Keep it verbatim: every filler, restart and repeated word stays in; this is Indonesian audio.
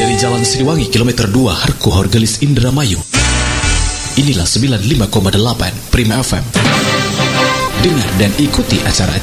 dari Jalan Siliwangi kilometer dua Harku Horgelis Indramayu. Inilah sembilan puluh lima koma delapan Prima F M. Dengar dan ikuti acara-acara